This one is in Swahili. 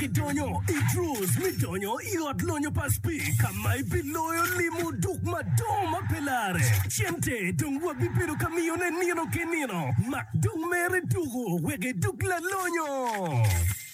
Idonyo, idrus, midonyo, iot lonyo paspi. Kamay biloyo limu duk madoma pelare. Chente, dung wabipiru kamiyo ne nino kenino. Mak dung mere dugo, wege duk la lonyo.